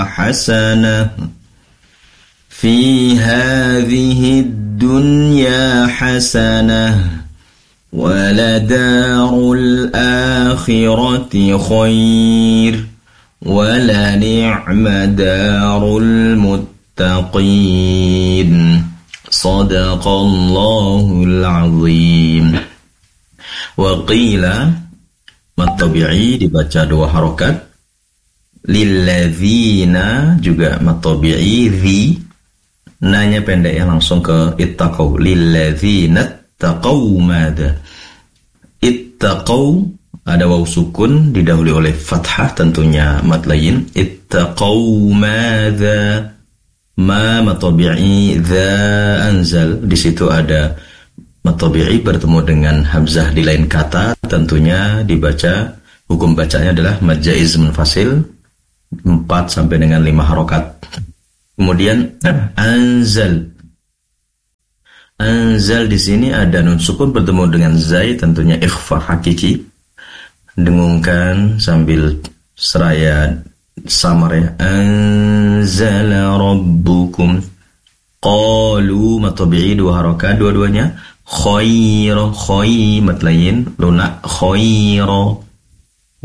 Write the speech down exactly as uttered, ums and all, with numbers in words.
hasanah fi hadhihi dunya hasanah wa ladarul akhirati khair wa la ni'ma darul muttaqin. Sadaqallahul azim. Wa qila mat tabi'i dibaca dua harokat, lilladzina juga mat tabi'i dhi, nanya pendek ya langsung ke ittaqau, lilladzina taqau mada. Ittaqau ada waw sukun didahului oleh fathah tentunya mat lain. Ittaqau mada, ma mat tabi'i dza anzal, di situ ada mat tabi'i bertemu dengan hamzah di lain kata, tentunya dibaca, hukum bacanya adalah mad jaiz munfasil empat sampai dengan lima harokat. Kemudian anzal, anzal di sini ada nun sukun bertemu dengan zai, tentunya ikhfa hakiki, dengungkan sambil seraya samar ya. Anzala rabbukum, qalu mat tabi'i dua harokat dua-duanya. Khaira, khai mat lain lunak, khaira